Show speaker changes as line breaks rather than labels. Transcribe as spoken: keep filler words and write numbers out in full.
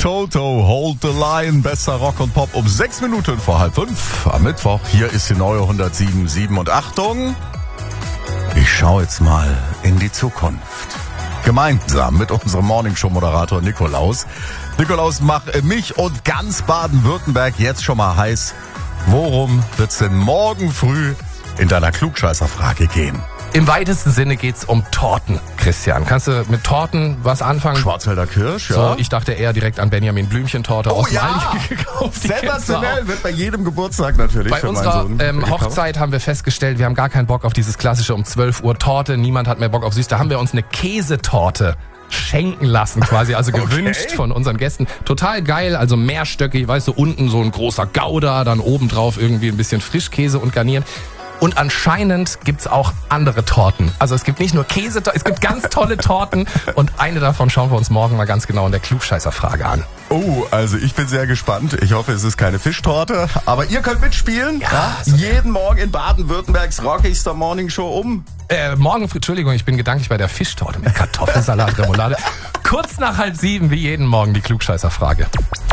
Toto, Hold the Line, besser Rock und Pop um sechs Minuten vor halb fünf am Mittwoch. Hier ist die neue hundertsieben Komma sieben und Achtung, ich schaue jetzt mal in die Zukunft. Gemeinsam mit unserem Morningshow-Moderator Nikolaus. Nikolaus, mach mich und ganz Baden-Württemberg jetzt schon mal heiß. Worum wird's denn morgen früh in deiner Klugscheißerfrage gehen?
Im weitesten Sinne geht's um Torten, Christian. Kannst du mit Torten was anfangen?
Schwarzwälder Kirsch, ja.
So, ich dachte eher direkt an Benjamin Blümchen-Torte
Oh
aus dem
ja,
Aldi gekauft. Die kennst du auch.
sensationell, wird bei jedem Geburtstag natürlich
Bei
für
unserer
meinen Sohn
ähm,
gekauft.
Hochzeit haben wir festgestellt, wir haben gar keinen Bock auf dieses klassische um zwölf Uhr Torte. Niemand hat mehr Bock auf süß. Da haben wir uns eine Käsetorte schenken lassen quasi, also gewünscht
Okay.
von unseren Gästen. Total geil, also mehrstöckig, weißt du, unten so ein großer Gouda, dann obendrauf irgendwie ein bisschen Frischkäse und garniert. Und anscheinend gibt's auch andere Torten. Also es gibt nicht nur Käsetorten, es gibt ganz tolle Torten und eine davon schauen wir uns morgen mal ganz genau in der Klugscheißerfrage an.
Oh, also ich bin sehr gespannt. Ich hoffe, es ist keine Fischtorte. Aber ihr könnt mitspielen.
Ja,
Jeden Morgen in Baden-Württembergs rockigster Morningshow um.
Äh, morgen, Entschuldigung, ich bin gedanklich bei der Fischtorte mit Kartoffelsalat, Remoulade. Kurz nach halb sieben, wie jeden Morgen, die Klugscheißerfrage.